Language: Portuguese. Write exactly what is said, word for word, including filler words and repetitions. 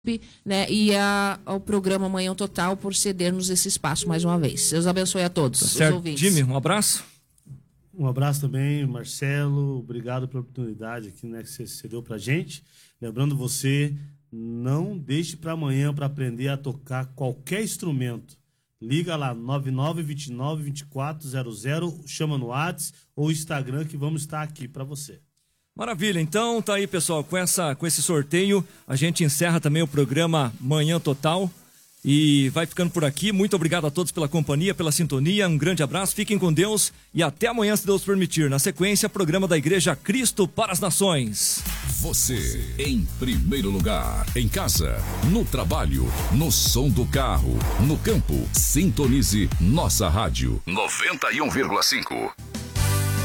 né, e a, ao programa Manhã Total por ceder-nos esse espaço mais uma vez. Deus abençoe a todos, Tá os certo. ouvintes. Jimmy, um abraço. Um abraço também, Marcelo. Obrigado pela oportunidade aqui, né, que você cedeu pra gente. Lembrando você, não deixe para amanhã para aprender a tocar qualquer instrumento. Liga lá, nove nove dois nove, dois quatro zero zero, chama no WhatsApp ou Instagram que vamos estar aqui para você. Maravilha, então tá aí, pessoal, com, essa, com esse sorteio a gente encerra também o programa Manhã Total e vai ficando por aqui. Muito obrigado a todos pela companhia, pela sintonia, um grande abraço, fiquem com Deus e até amanhã, se Deus permitir. Na sequência, programa da Igreja Cristo para as Nações. Você em primeiro lugar, em casa, no trabalho, no som do carro, no campo, sintonize nossa rádio noventa e um vírgula cinco.